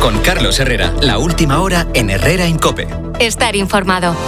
Con Carlos Herrera, la última hora en Herrera en COPE. Estar informado.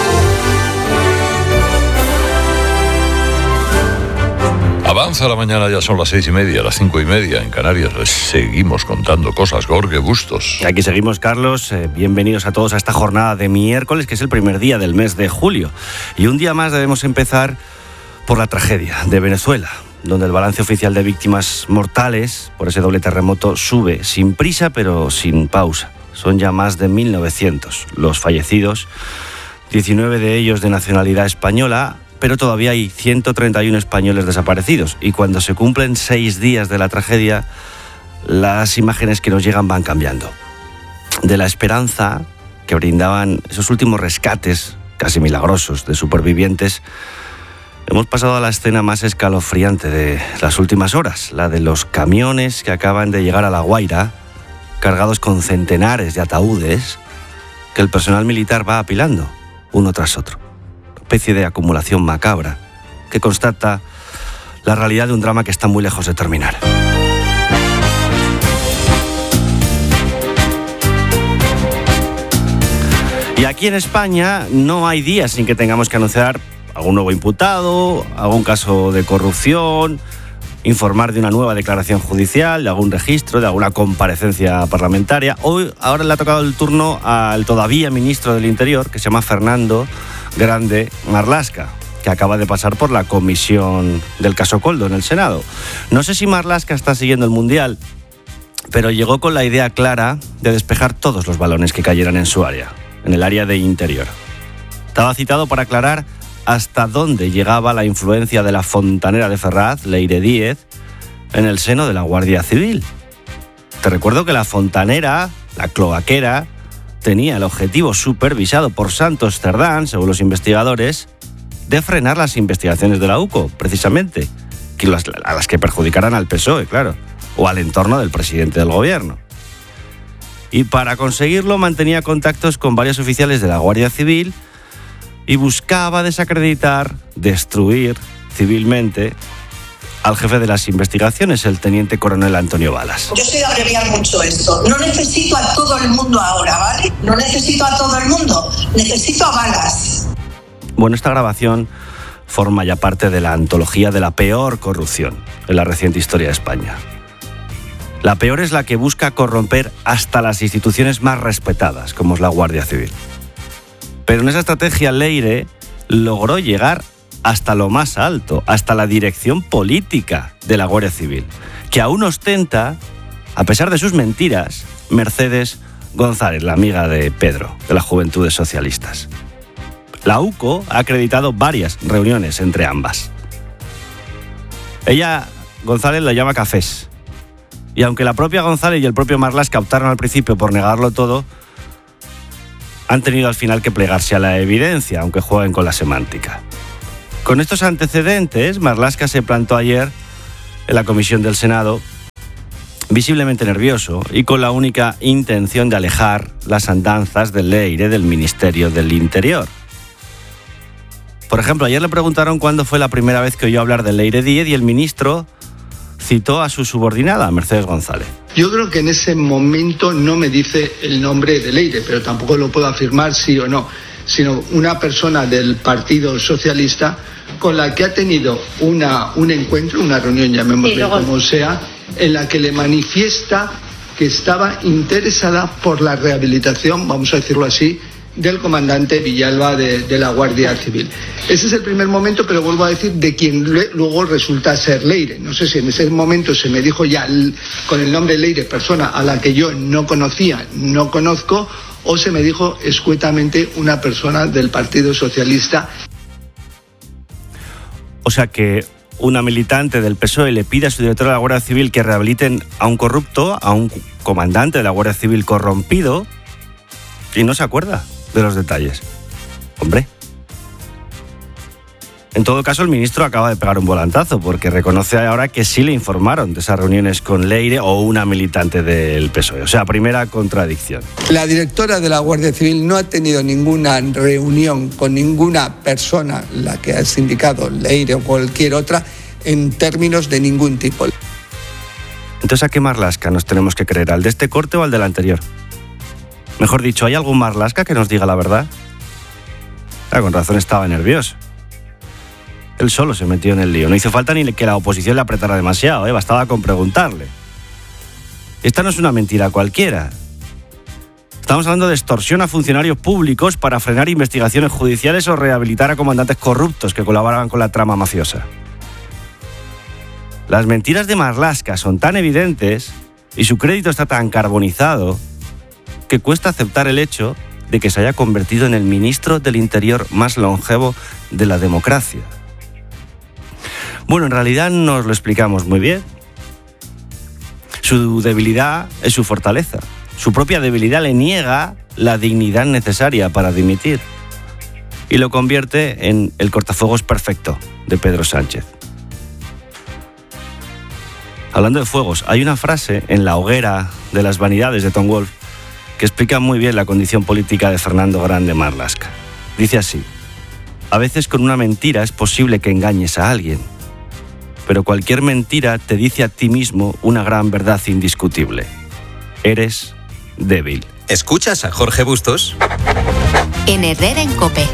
Avanza la mañana, ya son las 6:30, las 5:30 en Canarias. Les seguimos contando cosas. Jorge Bustos. Aquí seguimos, Carlos. Bienvenidos a todos a esta jornada de miércoles, que es el primer día del mes de julio. Y un día más debemos empezar por la tragedia de Venezuela, donde el balance oficial de víctimas mortales por ese doble terremoto sube sin prisa pero sin pausa. Son ya más de 1.900 los fallecidos, 19 de ellos de nacionalidad española, pero todavía hay 131 españoles desaparecidos. Y cuando se cumplen 6 días de la tragedia, las imágenes que nos llegan van cambiando. De la esperanza que brindaban esos últimos rescates, casi milagrosos, de supervivientes, hemos pasado a la escena más escalofriante de las últimas horas, la de los camiones que acaban de llegar a La Guaira, cargados con centenares de ataúdes que el personal militar va apilando, uno tras otro. Especie de acumulación macabra que constata la realidad de un drama que está muy lejos de terminar. Y aquí en España no hay días sin que tengamos que anunciar algún nuevo imputado, algún caso de corrupción, informar de una nueva declaración judicial, de algún registro, de alguna comparecencia parlamentaria. Ahora le ha tocado el turno al todavía ministro del Interior, que se llama Fernando Grande Marlaska, que acaba de pasar por la comisión del caso Koldo en el Senado. No sé si Marlaska está siguiendo el Mundial, pero llegó con la idea clara de despejar todos los balones que cayeran en su área, en el área de Interior. Estaba citado para aclarar hasta dónde llegaba la influencia de la fontanera de Ferraz, Leire Díez, en el seno de la Guardia Civil. Te recuerdo que la fontanera, la cloaquera, tenía el objetivo supervisado por Santos Cerdán, según los investigadores, de frenar las investigaciones de la UCO, precisamente, a las que perjudicaran al PSOE, claro, o al entorno del presidente del gobierno. Y para conseguirlo mantenía contactos con varios oficiales de la Guardia Civil y buscaba desacreditar, destruir civilmente al jefe de las investigaciones, el teniente coronel Antonio Balas. Yo sé abreviar mucho esto. No necesito a todo el mundo ahora, ¿vale? No necesito a todo el mundo, necesito a Balas. Bueno, esta grabación forma ya parte de la antología de la peor corrupción en la reciente historia de España. La peor es la que busca corromper hasta las instituciones más respetadas, como es la Guardia Civil. Pero en esa estrategia Leire logró llegar hasta lo más alto, hasta la dirección política de la Guardia Civil, que aún ostenta, a pesar de sus mentiras, Mercedes González, la amiga de Pedro, de las Juventudes Socialistas. La UCO ha acreditado varias reuniones entre ambas. Ella, González, la llama cafés. Y aunque la propia González y el propio Marlaska optaron al principio por negarlo todo, han tenido al final que plegarse a la evidencia, aunque jueguen con la semántica. Con estos antecedentes, Marlaska se plantó ayer en la comisión del Senado, visiblemente nervioso y con la única intención de alejar las andanzas de Leire del Ministerio del Interior. Por ejemplo, ayer le preguntaron cuándo fue la primera vez que oyó hablar de Leire Díez y el ministro citó a su subordinada, Mercedes González. Yo creo que en ese momento no me dice el nombre de Leire, pero tampoco lo puedo afirmar sí o no, sino una persona del Partido Socialista con la que ha tenido un encuentro, una reunión, llamémosle como sea, en la que le manifiesta que estaba interesada por la rehabilitación, vamos a decirlo así, del comandante Villalba de la Guardia Civil. Ese es el primer momento, pero vuelvo a decir, de quien luego resulta ser Leire. No sé si en ese momento se me dijo ya con el nombre Leire, persona a la que yo no conocía, no conozco, o se me dijo escuetamente una persona del Partido Socialista. O sea que una militante del PSOE le pide a su director de la Guardia Civil que rehabiliten a un corrupto, a un comandante de la Guardia Civil corrompido, y no se acuerda de los detalles. Hombre. En todo caso, el ministro acaba de pegar un volantazo porque reconoce ahora que sí le informaron de esas reuniones con Leire o una militante del PSOE. O sea, primera contradicción. La directora de la Guardia Civil no ha tenido ninguna reunión con ninguna persona, la que has indicado, Leire o cualquier otra, en términos de ningún tipo. En Entonces, ¿a qué Marlaska nos tenemos que creer? ¿Al de este corte o al del anterior? Mejor dicho, ¿hay algún Marlaska que nos diga la verdad? Con razón estaba nervioso. Él solo se metió en el lío. No hizo falta ni que la oposición le apretara demasiado, bastaba con preguntarle. Esta no es una mentira cualquiera. Estamos hablando de extorsión a funcionarios públicos para frenar investigaciones judiciales o rehabilitar a comandantes corruptos que colaboraban con la trama mafiosa. Las mentiras de Marlaska son tan evidentes y su crédito está tan carbonizado que cuesta aceptar el hecho de que se haya convertido en el ministro del Interior más longevo de la democracia. Bueno, en realidad nos lo explicamos muy bien. Su debilidad es su fortaleza. Su propia debilidad le niega la dignidad necesaria para dimitir y lo convierte en el cortafuegos perfecto de Pedro Sánchez. Hablando de fuegos, hay una frase en La hoguera de las vanidades de Tom Wolfe que explica muy bien la condición política de Fernando Grande Marlaska. Dice así: a veces con una mentira es posible que engañes a alguien, pero cualquier mentira te dice a ti mismo una gran verdad indiscutible. Eres débil. ¿Escuchas a Jorge Bustos? En Herrera en COPE.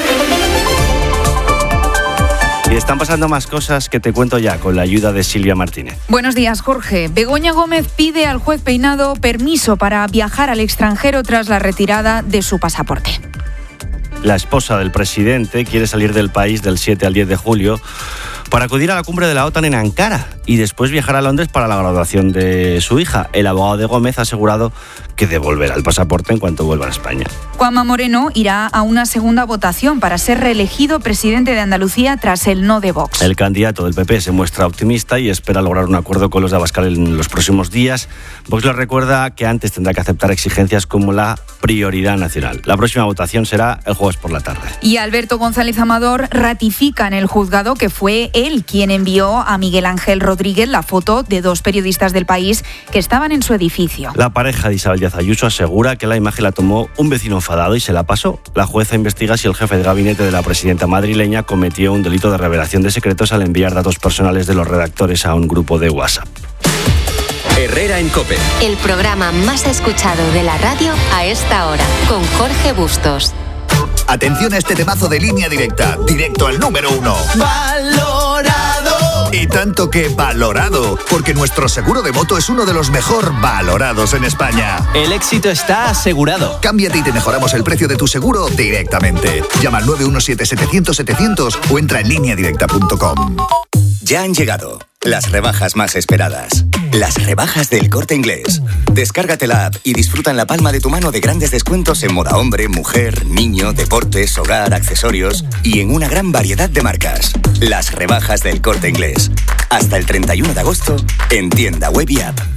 Y están pasando más cosas que te cuento ya con la ayuda de Silvia Martínez. Buenos días, Jorge. Begoña Gómez pide al juez Peinado permiso para viajar al extranjero tras la retirada de su pasaporte. La esposa del presidente quiere salir del país del 7 al 10 de julio para acudir a la cumbre de la OTAN en Ankara y después viajar a Londres para la graduación de su hija. El abogado de Gómez ha asegurado que devolverá el pasaporte en cuanto vuelva a España. Juanma Moreno irá a una segunda votación para ser reelegido presidente de Andalucía tras el no de Vox. El candidato del PP se muestra optimista y espera lograr un acuerdo con los de Abascal en los próximos días. Vox le recuerda que antes tendrá que aceptar exigencias como la prioridad nacional. La próxima votación será el jueves por la tarde. Y Alberto González Amador ratifica en el juzgado que fue él quien envió a Miguel Ángel Rodríguez la foto de dos periodistas del País que estaban en su edificio. La pareja de Isabel Díaz Ayuso asegura que la imagen la tomó un vecino enfadado y se la pasó. La jueza investiga si el jefe de gabinete de la presidenta madrileña cometió un delito de revelación de secretos al enviar datos personales de los redactores a un grupo de WhatsApp. Herrera en COPE. El programa más escuchado de la radio a esta hora, con Jorge Bustos. Atención a este temazo de Línea Directa, directo al número 1. ¡Valorado! Y tanto que valorado, porque nuestro seguro de moto es uno de los mejor valorados en España. El éxito está asegurado. Cámbiate y te mejoramos el precio de tu seguro directamente. Llama al 917-700-700 o entra en lineadirecta.com. Ya han llegado las rebajas más esperadas. Las rebajas del Corte Inglés. Descárgate la app y disfruta en la palma de tu mano de grandes descuentos en moda hombre, mujer, niño, deportes, hogar, accesorios y en una gran variedad de marcas. Las rebajas del Corte Inglés. Hasta el 31 de agosto en tienda web y app.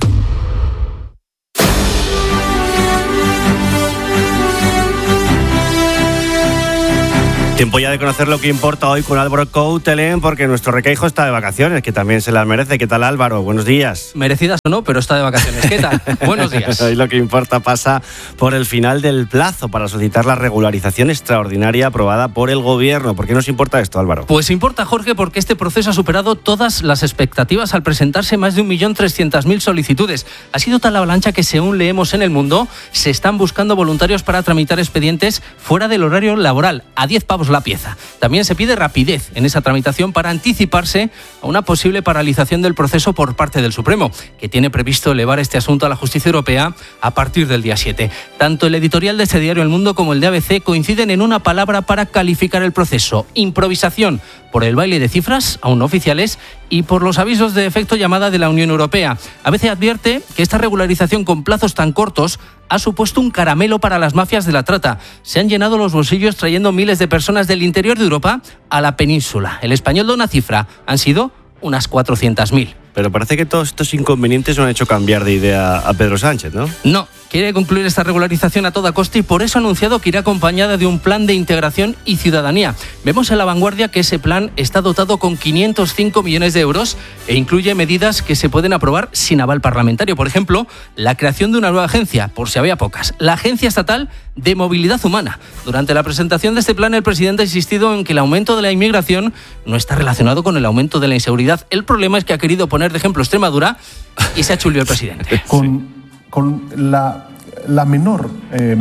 Tiempo ya de conocer lo que importa hoy con Álvaro Coutelén, porque nuestro Requeijo está de vacaciones, que también se las merece. ¿Qué tal, Álvaro? Buenos días. Merecidas o no, pero está de vacaciones. ¿Qué tal? Buenos días. Hoy lo que importa pasa por el final del plazo para solicitar la regularización extraordinaria aprobada por el Gobierno. ¿Por qué nos importa esto, Álvaro? Pues importa, Jorge, porque este proceso ha superado todas las expectativas al presentarse más de 1.300.000 solicitudes. Ha sido tal la avalancha que, según leemos en El Mundo, se están buscando voluntarios para tramitar expedientes fuera del horario laboral, a 10 pavos la pieza. También se pide rapidez en esa tramitación para anticiparse a una posible paralización del proceso por parte del Supremo, que tiene previsto elevar este asunto a la justicia europea a partir del día 7. Tanto el editorial de este diario El Mundo como el de ABC coinciden en una palabra para calificar el proceso: improvisación, por el baile de cifras aún no oficiales y por los avisos de efecto llamada de la Unión Europea. ABC advierte que esta regularización con plazos tan cortos ha supuesto un caramelo para las mafias de la trata. Se han llenado los bolsillos trayendo miles de personas del interior de Europa a la península. El Español da una cifra: han sido unas 400.000. Pero parece que todos estos inconvenientes no han hecho cambiar de idea a Pedro Sánchez, ¿no? No, quiere concluir esta regularización a toda costa y por eso ha anunciado que irá acompañada de un plan de integración y ciudadanía. Vemos en La Vanguardia que ese plan está dotado con 505 millones de euros e incluye medidas que se pueden aprobar sin aval parlamentario. Por ejemplo, la creación de una nueva agencia, por si había pocas, la Agencia Estatal de Movilidad Humana. Durante la presentación de este plan, el presidente ha insistido en que el aumento de la inmigración no está relacionado con el aumento de la inseguridad. El problema es que ha querido poner de ejemplo Extremadura y se ha chulido el presidente. Con el menor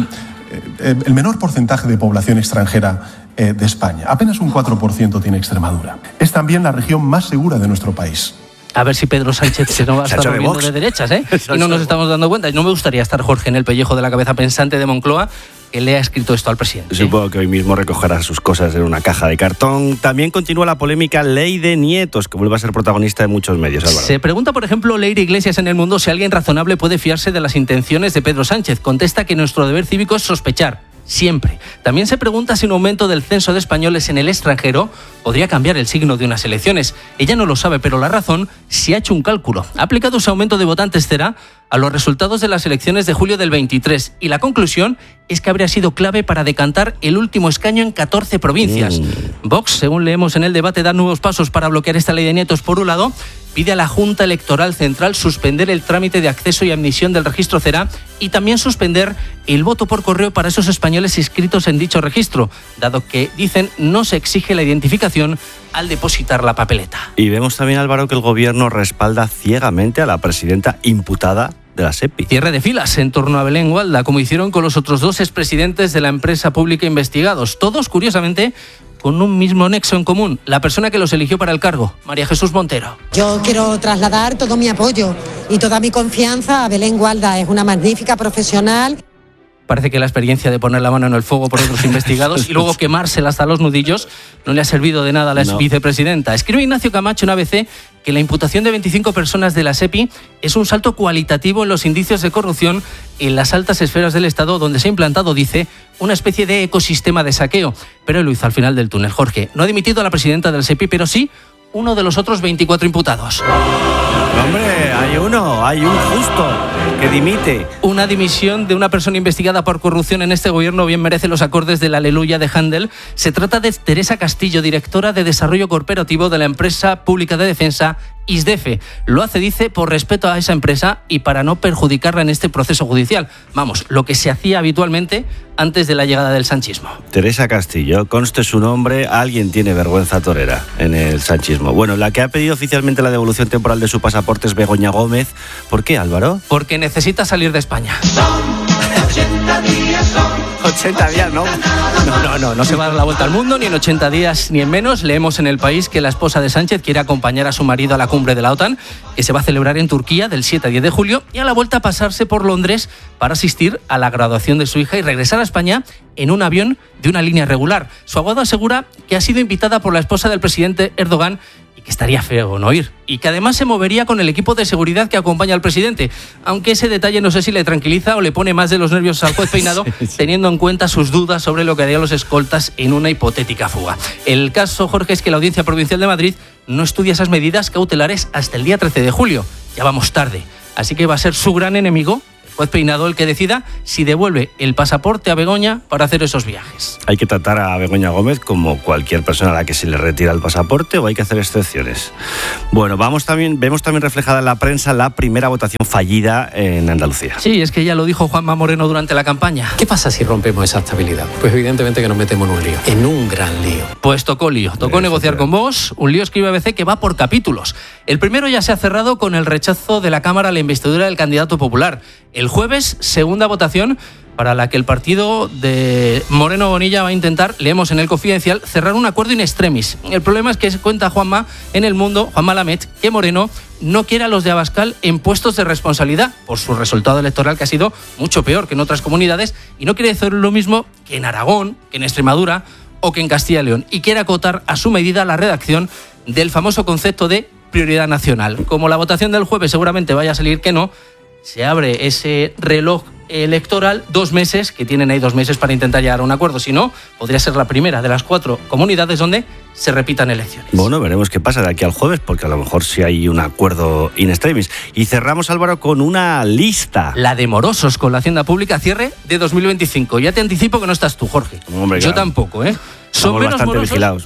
porcentaje de población extranjera de España. Apenas un 4% tiene Extremadura. Es también la región más segura de nuestro país. A ver si Pedro Sánchez se nos va a estar volviendo de derechas, y no nos estamos dando cuenta. No me gustaría estar, Jorge, en el pellejo de la cabeza pensante de Moncloa, que le ha escrito esto al presidente. Supongo que hoy mismo recogerá sus cosas en una caja de cartón. También continúa la polémica Ley de Nietos, que vuelve a ser protagonista de muchos medios, Álvaro. Se pregunta, por ejemplo, Leire Iglesias en El Mundo si alguien razonable puede fiarse de las intenciones de Pedro Sánchez. Contesta que nuestro deber cívico es sospechar. Siempre. También se pregunta si un aumento del censo de españoles en el extranjero podría cambiar el signo de unas elecciones. Ella no lo sabe, pero la razón sí ha hecho un cálculo. Ha aplicado ese aumento de votantes cera a los resultados de las elecciones de julio del 23 y la conclusión es que habría sido clave para decantar el último escaño en 14 provincias. Vox, según leemos en el debate, da nuevos pasos para bloquear esta ley de nietos. Por un lado, pide a la Junta Electoral Central suspender el trámite de acceso y admisión del registro cera y también suspender el voto por correo para esos españoles inscritos en dicho registro, dado que, dicen, no se exige la identificación al depositar la papeleta. Y vemos también, Álvaro, que el gobierno respalda ciegamente a la presidenta imputada de la SEPI. Cierre de filas en torno a Belén Gualda, como hicieron con los otros dos expresidentes de la empresa pública investigados, todos, curiosamente, con un mismo nexo en común, la persona que los eligió para el cargo, María Jesús Montero. Yo quiero trasladar todo mi apoyo y toda mi confianza a Belén Gualda. Es una magnífica profesional. Parece que la experiencia de poner la mano en el fuego por otros investigados y luego quemársela hasta los nudillos no le ha servido de nada a la vicepresidenta. Escribe Ignacio Camacho en ABC que la imputación de 25 personas de la SEPI es un salto cualitativo en los indicios de corrupción en las altas esferas del Estado, donde se ha implantado, dice, una especie de ecosistema de saqueo. Pero él lo hizo al final del túnel. Jorge, no ha dimitido a la presidenta del SEPI, pero sí uno de los otros 24 imputados. Hombre, hay un justo que dimite. Una dimisión de una persona investigada por corrupción en este gobierno bien merece los acordes del Aleluya de Händel. Se trata de Teresa Castillo, directora de Desarrollo Corporativo de la empresa pública de defensa ISDEFE. Lo hace, dice, por respeto a esa empresa y para no perjudicarla en este proceso judicial. Vamos, lo que se hacía habitualmente antes de la llegada del sanchismo. Teresa Castillo, conste su nombre, alguien tiene vergüenza torera en el sanchismo. Bueno, la que ha pedido oficialmente la devolución temporal de su pasaporte es Begoña Gómez. ¿Por qué, Álvaro? Porque necesita salir de España. 80 días, ¿no? No se va a dar la vuelta al mundo, ni en 80 días ni en menos. Leemos en El País que la esposa de Sánchez quiere acompañar a su marido a la cumbre de la OTAN, que se va a celebrar en Turquía del 7 a 10 de julio, y a la vuelta pasarse por Londres para asistir a la graduación de su hija y regresar a España en un avión de una línea regular. Su abogado asegura que ha sido invitada por la esposa del presidente Erdogan y que estaría feo no ir. Y que además se movería con el equipo de seguridad que acompaña al presidente. Aunque ese detalle no sé si le tranquiliza o le pone más de los nervios al juez Peinado, teniendo en cuenta sus dudas sobre lo que harían los escoltas en una hipotética fuga. El caso, Jorge, es que la Audiencia Provincial de Madrid no estudia esas medidas cautelares hasta el día 13 de julio. Ya vamos tarde. Así que va a ser su gran enemigo, el juez Peinado, el que decida si devuelve el pasaporte a Begoña para hacer esos viajes. ¿Hay que tratar a Begoña Gómez como cualquier persona a la que se le retira el pasaporte o hay que hacer excepciones? Bueno, vemos también reflejada en la prensa la primera votación fallida en Andalucía. Sí, es que ya lo dijo Juanma Moreno durante la campaña. ¿Qué pasa si rompemos esa estabilidad? Pues evidentemente que nos metemos en un lío, en un gran lío. Pues tocó lío, tocó negociar con Vox, un lío, escribe ABC, que va por capítulos. El primero ya se ha cerrado con el rechazo de la Cámara a la investidura del candidato popular. El jueves, segunda votación para la que el partido de Moreno Bonilla va a intentar, leemos en El Confidencial, cerrar un acuerdo in extremis. El problema es que cuenta Juanma en El Mundo, Juanma Lamet, que Moreno no quiere a los de Abascal en puestos de responsabilidad por su resultado electoral, que ha sido mucho peor que en otras comunidades, y no quiere hacer lo mismo que en Aragón, que en Extremadura o que en Castilla y León, y quiere acotar a su medida la redacción del famoso concepto de prioridad nacional. Como la votación del jueves seguramente vaya a salir que no, se abre ese reloj electoral 2 meses, que tienen ahí 2 meses para intentar llegar a un acuerdo. Si no, podría ser la primera de las 4 comunidades donde se repitan elecciones. Bueno, veremos qué pasa de aquí al jueves, porque a lo mejor sí hay un acuerdo in extremis. Y cerramos, Álvaro, con una lista. La de morosos con la Hacienda Pública, cierre de 2025. Ya te anticipo que no estás tú, Jorge. Hombre, yo claro. Tampoco, ¿eh? Son menos morosos, vigilados,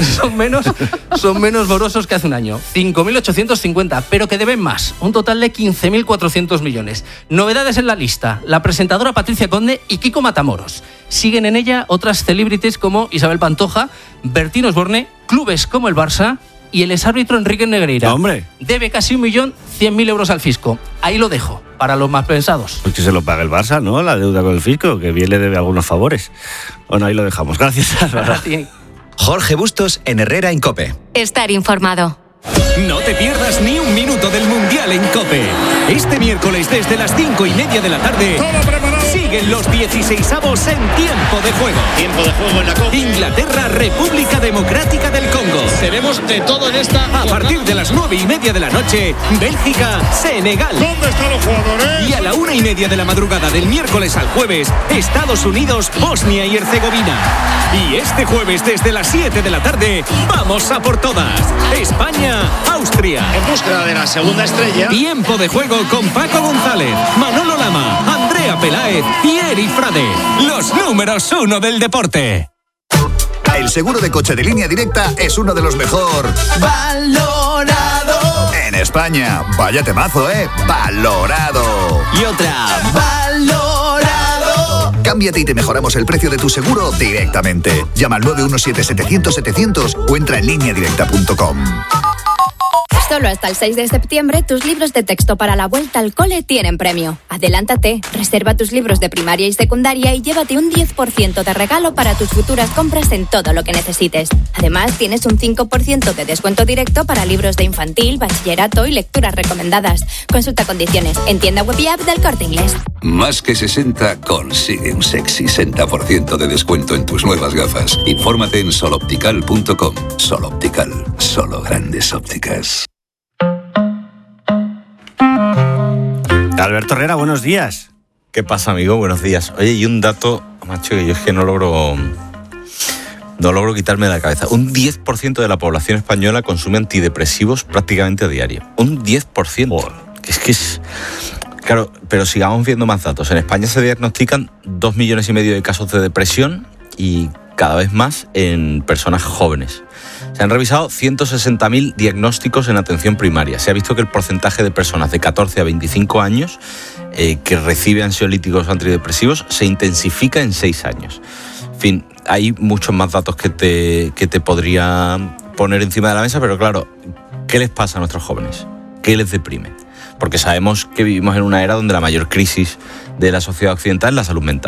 son menos morosos que hace un año. 5.850, pero que deben más. Un total de 15.400 millones. Novedades en la lista. La presentadora Patricia Conde y Kiko Matamoros. Siguen en ella otras celebrities como Isabel Pantoja, Bertín Osborne, clubes como el Barça y el exárbitro Enrique Negreira. ¡Hombre! Debe casi 1.100.000 euros al fisco. Ahí lo dejo, para los más pensados. Pues que se lo pague el Barça, ¿no? La deuda con el fisco, que bien le debe algunos favores. Bueno, ahí lo dejamos. Gracias, Álvaro. Jorge Bustos en Herrera en COPE. Estar informado. No te pierdas ni un minuto del Mundial en COPE. Este miércoles desde las 5:30 de la tarde siguen los 16avos en tiempo de juego. Tiempo de juego en la COPE. Inglaterra, República Democrática del Congo. Tenemos de todo en esta. A partir de las 9:30 de la noche, Bélgica, Senegal. ¿Dónde están los jugadores? Y a la 1:30 de la madrugada del miércoles al jueves, Estados Unidos, Bosnia y Herzegovina. Y este jueves desde las 7 de la tarde, vamos a por todas. España, Austria. En búsqueda de la segunda estrella. Tiempo de juego con Paco González, Manolo Lama, Andrea Peláez y Eri Frade. Los números 1 del deporte. El seguro de coche de Línea Directa es uno de los mejor valorado en España. Vaya temazo, valorado. Y otra, valorado. Cámbiate y te mejoramos el precio de tu seguro directamente. Llama al 917-700-700 o entra en lineadirecta.com. Solo hasta el 6 de septiembre, tus libros de texto para la vuelta al cole tienen premio. Adelántate, reserva tus libros de primaria y secundaria y llévate un 10% de regalo para tus futuras compras en todo lo que necesites. Además, tienes un 5% de descuento directo para libros de infantil, bachillerato y lecturas recomendadas. Consulta condiciones en tienda web y app del Corte Inglés. Más que 60 consigue un sexy 60% de descuento en tus nuevas gafas. Infórmate en soloptical.com. Soloptical, solo grandes ópticas. Alberto Herrera, buenos días. ¿Qué pasa, amigo? Buenos días. Oye, y un dato, macho, que yo es que no logro quitarme de la cabeza. Un 10% de la población española consume antidepresivos prácticamente a diario. Un 10%. Es... Claro, pero sigamos viendo más datos. En España se diagnostican 2,5 millones de casos de depresión y cada vez más en personas jóvenes. Se han revisado 160.000 diagnósticos en atención primaria. Se ha visto que el porcentaje de personas de 14 a 25 años que recibe ansiolíticos antidepresivos se intensifica en 6 años. En fin, hay muchos más datos que te podría poner encima de la mesa, pero claro, ¿qué les pasa a nuestros jóvenes? ¿Qué les deprime? Porque sabemos que vivimos en una era donde la mayor crisis de la sociedad occidental es la salud mental.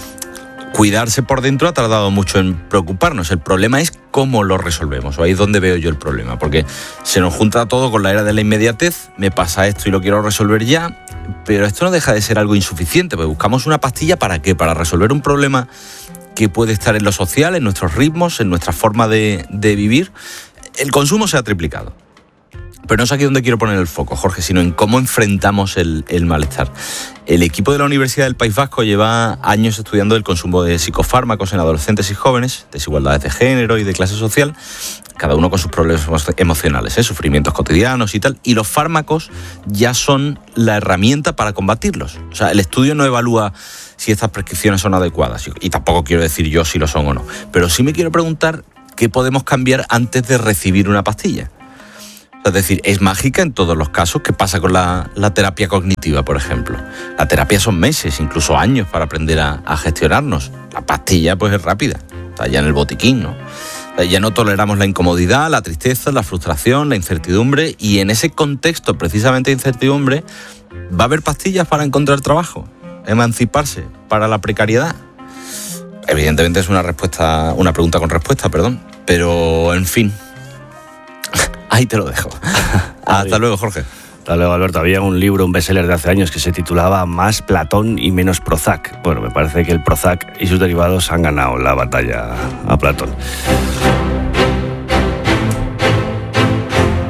Cuidarse por dentro ha tardado mucho en preocuparnos. El problema es cómo lo resolvemos. Ahí es donde veo yo el problema. Porque se nos junta todo con la era de la inmediatez. Me pasa esto y lo quiero resolver ya. Pero esto no deja de ser algo insuficiente. Porque buscamos una pastilla ¿para qué? Para resolver un problema que puede estar en lo social, en nuestros ritmos, en nuestra forma de vivir. El consumo se ha triplicado. Pero no es aquí donde quiero poner el foco, Jorge, sino en cómo enfrentamos el malestar. El equipo de la Universidad del País Vasco lleva años estudiando el consumo de psicofármacos en adolescentes y jóvenes, desigualdades de género y de clase social, cada uno con sus problemas emocionales, sufrimientos cotidianos y tal. Y los fármacos ya son la herramienta para combatirlos. O sea, el estudio no evalúa si estas prescripciones son adecuadas, y tampoco quiero decir yo si lo son o no. Pero sí me quiero preguntar qué podemos cambiar antes de recibir una pastilla. Es decir, es mágica en todos los casos. ¿Qué pasa con la terapia cognitiva, por ejemplo? La terapia son meses, incluso años para aprender a gestionarnos. La pastilla pues es rápida, está ya en el botiquín, ¿no? Ya no toleramos la incomodidad, la tristeza, la frustración, la incertidumbre, y en ese contexto precisamente de incertidumbre va a haber pastillas para encontrar trabajo, emanciparse para la precariedad. Evidentemente es una pregunta con respuesta, pero en fin. Ahí te lo dejo. Hasta luego, Jorge. Hasta luego, Alberto. Había un libro, un bestseller de hace años que se titulaba Más Platón y menos Prozac. Bueno, me parece que el Prozac y sus derivados han ganado la batalla a Platón. Cada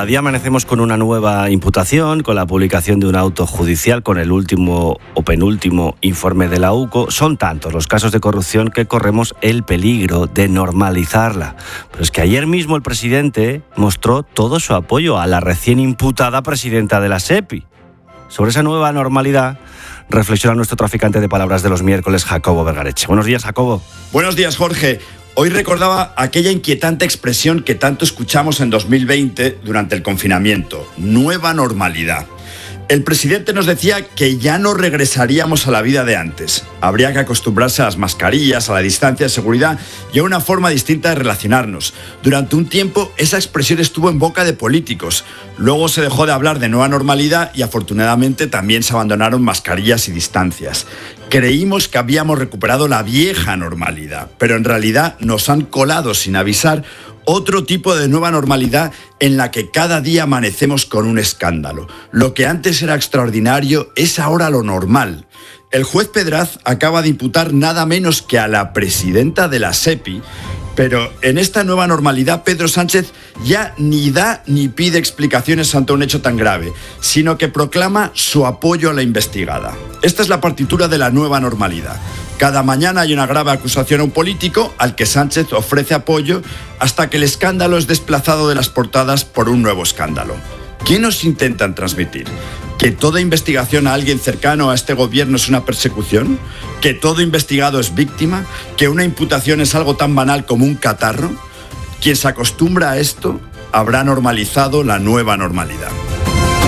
Cada día amanecemos con una nueva imputación, con la publicación de un auto judicial, con el último o penúltimo informe de la UCO. Son tantos los casos de corrupción que corremos el peligro de normalizarla. Pero es que ayer mismo el presidente mostró todo su apoyo a la recién imputada presidenta de la SEPI. Sobre esa nueva normalidad reflexiona nuestro traficante de palabras de los miércoles, Jacobo Vergareche. Buenos días, Jacobo. Buenos días, Jorge. Hoy recordaba aquella inquietante expresión que tanto escuchamos en 2020 durante el confinamiento: nueva normalidad. El presidente nos decía que ya no regresaríamos a la vida de antes. Habría que acostumbrarse a las mascarillas, a la distancia de seguridad y a una forma distinta de relacionarnos. Durante un tiempo esa expresión estuvo en boca de políticos. Luego se dejó de hablar de nueva normalidad y afortunadamente también se abandonaron mascarillas y distancias. Creímos que habíamos recuperado la vieja normalidad, pero en realidad nos han colado sin avisar otro tipo de nueva normalidad en la que cada día amanecemos con un escándalo. Lo que antes era extraordinario es ahora lo normal. El juez Pedraz acaba de imputar nada menos que a la presidenta de la SEPI, pero en esta nueva normalidad Pedro Sánchez ya ni da ni pide explicaciones ante un hecho tan grave, sino que proclama su apoyo a la investigada. Esta es la partitura de la nueva normalidad. Cada mañana hay una grave acusación a un político al que Sánchez ofrece apoyo hasta que el escándalo es desplazado de las portadas por un nuevo escándalo. ¿Qué nos intentan transmitir? ¿Que toda investigación a alguien cercano a este gobierno es una persecución? ¿Que todo investigado es víctima? ¿Que una imputación es algo tan banal como un catarro? Quien se acostumbra a esto habrá normalizado la nueva normalidad.